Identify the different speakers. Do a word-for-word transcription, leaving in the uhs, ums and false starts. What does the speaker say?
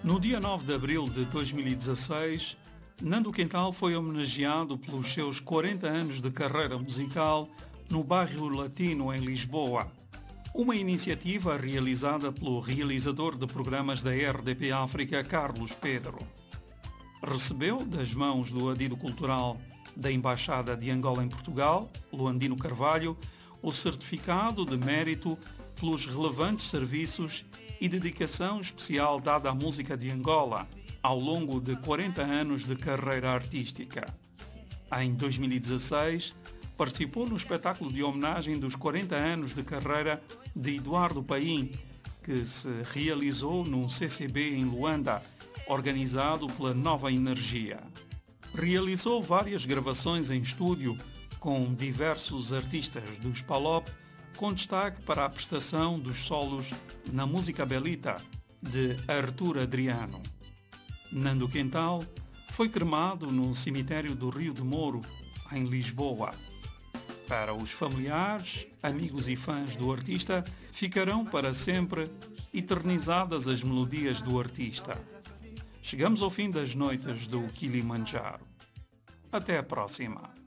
Speaker 1: No dia nove de abril de dois mil e dezasseis, Nando Quental foi homenageado pelos seus quarenta anos de carreira musical no bairro Latino, em Lisboa. Uma iniciativa realizada pelo realizador de programas da R D P África, Carlos Pedro. Recebeu, das mãos do adido cultural da Embaixada de Angola em Portugal, Luandino Carvalho, o certificado de mérito pelos relevantes serviços e dedicação especial dada à música de Angola ao longo de quarenta anos de carreira artística. Em dois mil e dezasseis, participou no espetáculo de homenagem dos quarenta anos de carreira de Eduardo Paim, que se realizou no C C B em Luanda, organizado pela Nova Energia. Realizou várias gravações em estúdio com diversos artistas dos Palop, com destaque para a prestação dos solos na música Belita, de Artur Adriano. Nando Quental foi cremado no cemitério do Rio de Moro, em Lisboa. Para os familiares, amigos e fãs do artista, ficarão para sempre eternizadas as melodias do artista. Chegamos ao fim das noites do Kilimanjaro. Até a próxima.